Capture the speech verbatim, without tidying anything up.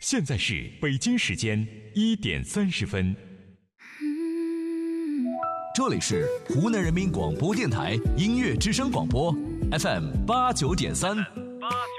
现在是北京时间一点三十分。 这里是湖南人民广播电台音乐之声广播 F M 八九点三。